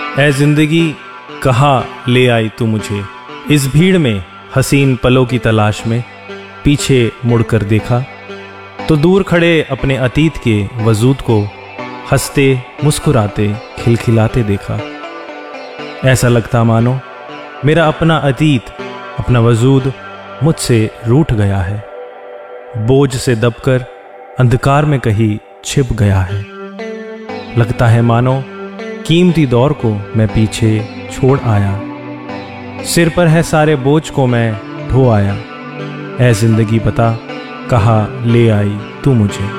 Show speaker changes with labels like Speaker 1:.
Speaker 1: ऐ जिंदगी कहाँ ले आई तू मुझे, इस भीड़ में हसीन पलों की तलाश में। पीछे मुड़कर देखा तो दूर खड़े अपने अतीत के वजूद को हंसते मुस्कुराते खिलखिलाते देखा। ऐसा लगता मानो मेरा अपना अतीत, अपना वजूद मुझसे रूठ गया है, बोझ से दबकर अंधकार में कहीं छिप गया है। लगता है मानो कीमती दौर को मैं पीछे छोड़ आया, सिर पर है सारे बोझ को मैं ढो आया। ऐ जिंदगी बता कहाँ ले आई तू मुझे।